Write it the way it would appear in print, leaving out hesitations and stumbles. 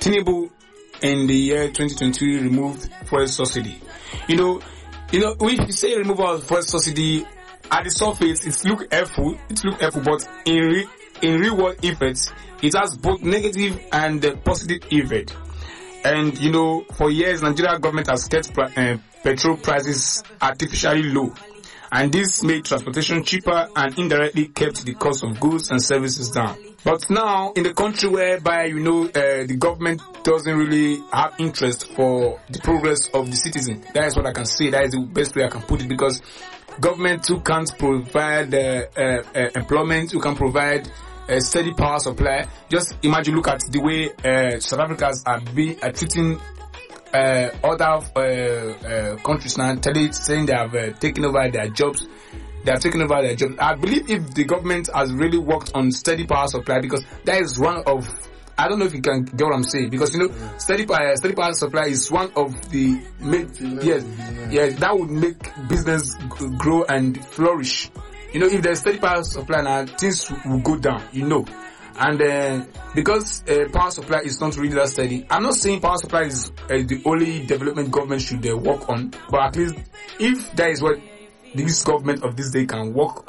Tinubu in the year 2023 removed fuel subsidy. You know, if you say removal of fuel subsidy, at the surface, it look helpful, but in real world effects, it has both negative and positive effect. And for years, Nigeria government has kept petrol prices artificially low, and this made transportation cheaper and indirectly kept the cost of goods and services down. But now, in the country whereby the government doesn't really have interest for the progress of the citizen, that is what I can say. That is the best way I can put it, because government too can't provide employment, you can provide a steady power supply. Just imagine, look at the way South Africans are treating other countries now, saying they have taken over their jobs. They have taken over their jobs. I believe if the government has really worked on steady power supply, because that is one of, I don't know if you can get what I'm saying, because steady power supply is one of the that would make business grow and flourish. If there's steady power supply now, things will go down, and because power supply is not really that steady. I'm not saying power supply is the only development government should work on, but at least if that is what this government of this day can work